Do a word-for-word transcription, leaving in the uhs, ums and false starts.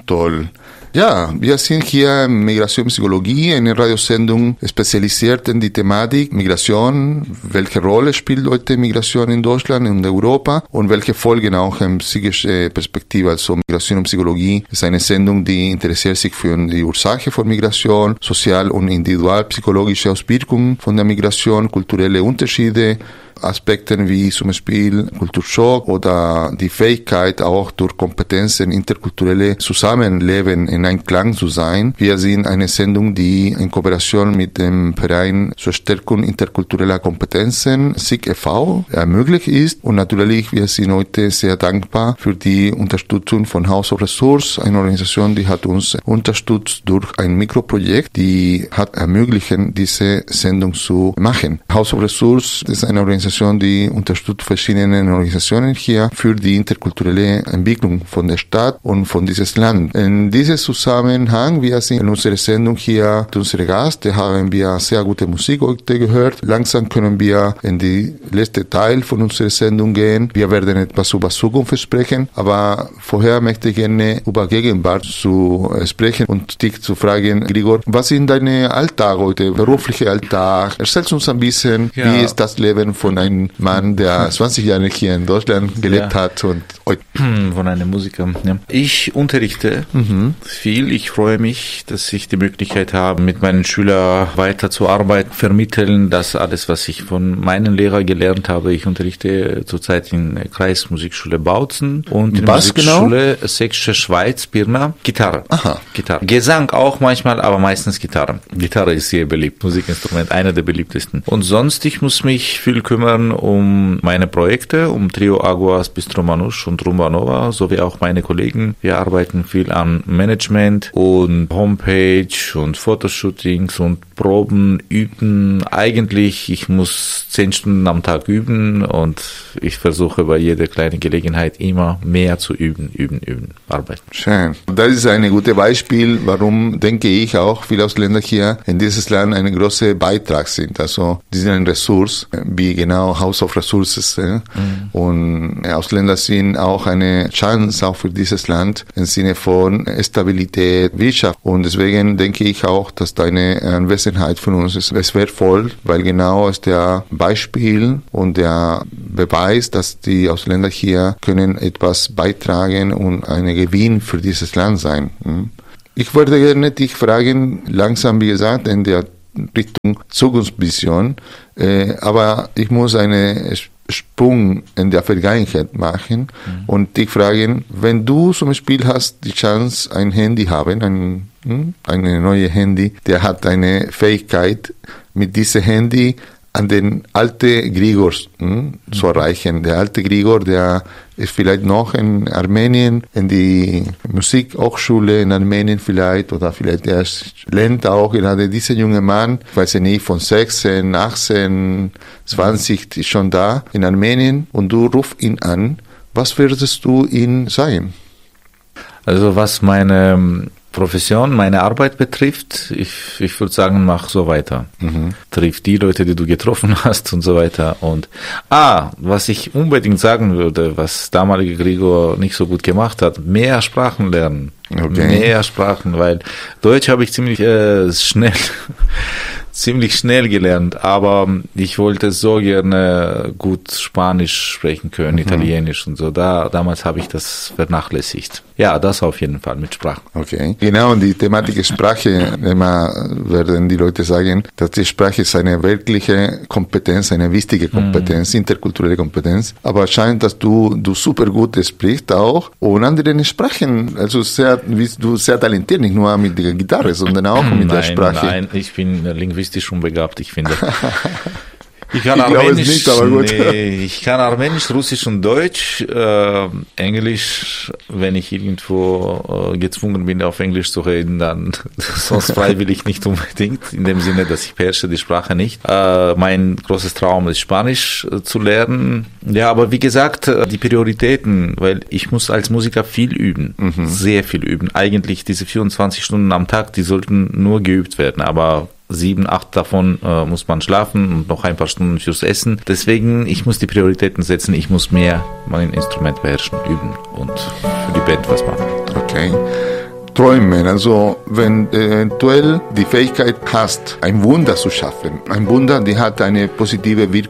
Toll. Ja, wir sind hier in Migrationspsychologie, eine Radiosendung spezialisiert in die Thematik Migration. Welche Rolle spielt heute Migration in Deutschland und Europa und welche Folgen auch in psychischer Perspektive? Also Migration und Psychologie ist eine Sendung, die interessiert sich für die Ursache von Migration, sozial- und individualpsychologische Auswirkungen von der Migration, kulturelle Unterschiede, Aspekten wie zum Beispiel Kulturschock oder die Fähigkeit auch durch Kompetenzen interkulturelle Zusammenleben in Einklang zu sein. Wir sind eine Sendung, die in Kooperation mit dem Verein zur Stärkung interkultureller Kompetenzen S I G e V ermöglicht ist und natürlich wir sind heute sehr dankbar für die Unterstützung von House of Resource, eine Organisation, die hat uns unterstützt durch ein Mikroprojekt, die hat ermöglicht, diese Sendung zu machen. House of Resource ist eine Organisation, die unterstützt verschiedene Organisationen hier für die interkulturelle Entwicklung von der Stadt und von dieses Land. In diesem Zusammenhang, wir sind in unserer Sendung hier mit unserem Gast, da haben wir sehr gute Musik heute gehört. Langsam können wir in die letzte Teil von unserer Sendung gehen. Wir werden etwas über Zukunft sprechen, aber vorher möchte ich gerne über Gegenwart zu sprechen und dich zu fragen, Grigor, was ist dein Alltag heute, beruflicher Alltag? Erzähl uns ein bisschen, ja. Wie ist das Leben von ein Mann, der zwanzig Jahre hier in Deutschland gelebt ja. hat und von einem Musiker. Ja. Ich unterrichte mhm. viel. Ich freue mich, dass ich die Möglichkeit habe, mit meinen Schülern weiterzuarbeiten, vermitteln, das alles, was ich von meinen Lehrern gelernt habe. Ich unterrichte zurzeit in der Kreismusikschule Bautzen und in der was Musikschule genau? Sächsische Schweiz, Pirna, Gitarre. Aha. Gitarre. Gesang auch manchmal, aber meistens Gitarre. Gitarre ist sehr beliebt, Musikinstrument, einer der beliebtesten. Und sonst, ich muss mich viel kümmern um meine Projekte, um Trio Aguas, Bistro Manouche und Rumba Nova, sowie auch meine Kollegen. Wir arbeiten viel an Management und Homepage und Fotoshootings und Proben, üben. Eigentlich, ich muss zehn Stunden am Tag üben und ich versuche bei jeder kleinen Gelegenheit immer mehr zu üben, üben, üben, arbeiten. Schön. Das ist ein gutes Beispiel, warum, denke ich, auch viele Ausländer hier in dieses Land einen großen Beitrag sind. Also, die sind eine Ressource, wie genau House of Resources. Äh? Mhm. Und Ausländer sind auch eine Chance auch für dieses Land im Sinne von Stabilität, Wirtschaft. Und deswegen denke ich auch, dass deine Anwesenheit von uns ist, ist wertvoll, weil genau ist der Beispiel und der Beweis, dass die Ausländer hier können etwas beitragen und ein Gewinn für dieses Land sein. Ich würde gerne dich fragen, langsam wie gesagt, in der Richtung Zukunftsvision, äh, aber ich muss einen Sprung in der Vergangenheit machen mhm. und dich fragen, wenn du zum Beispiel hast die Chance, ein Handy haben, ein, eine neue Handy, der hat eine Fähigkeit, mit diesem Handy an den alten Grigor hm, zu erreichen. Der alte Grigor, der ist vielleicht noch in Armenien, in die Musikhochschule in Armenien vielleicht, oder vielleicht er lernt auch gerade dieser junge Mann, ich weiß nicht, von sechzehn, achtzehn, zwanzig ist schon da in Armenien und du rufst ihn an. Was würdest du ihm sagen? Also was meine Profession, meine Arbeit betrifft, ich, ich würde sagen, mach so weiter. Mhm. Triff die Leute, die du getroffen hast und so weiter. Und ah, was ich unbedingt sagen würde, was damalige Grigor nicht so gut gemacht hat, mehr Sprachen lernen. Okay. Mehr Sprachen, weil Deutsch habe ich ziemlich äh, schnell ziemlich schnell gelernt, aber ich wollte so gerne gut Spanisch sprechen können, mhm. Italienisch und so. Da damals habe ich das vernachlässigt. Ja, das auf jeden Fall mit Sprachen. Okay. Genau, und die Thematik Sprache, immer werden die Leute sagen, dass die Sprache ist eine wirkliche Kompetenz, eine wichtige Kompetenz, mhm. interkulturelle Kompetenz. Aber es scheint, dass du, du super gut sprichst auch und andere Sprachen, also sehr, du sehr talentiert, nicht nur mit der Gitarre, sondern auch mit nein, der Sprache. Nein, ich bin linguistisch unbegabt, ich finde. Ich kann ich Armenisch, nicht, aber gut. Nee, ich kann Armenisch, Russisch und Deutsch, äh, Englisch, wenn ich irgendwo äh, gezwungen bin, auf Englisch zu reden, dann sonst freiwillig nicht unbedingt, in dem Sinne, dass ich beherrsche die Sprache nicht. Äh, mein großes Traum ist, Spanisch äh, zu lernen. Ja, aber wie gesagt, äh, die Prioritäten, weil ich muss als Musiker viel üben, mhm. sehr viel üben. Eigentlich diese vierundzwanzig Stunden am Tag, die sollten nur geübt werden, aber sieben, acht davon äh, muss man schlafen und noch ein paar Stunden fürs Essen. Deswegen, ich muss die Prioritäten setzen, ich muss mehr mein Instrument beherrschen, üben und für die Band was machen. Okay. träumen. Also wenn du eventuell die Fähigkeit hast, ein Wunder zu schaffen, ein Wunder, die hat eine positive Wirkung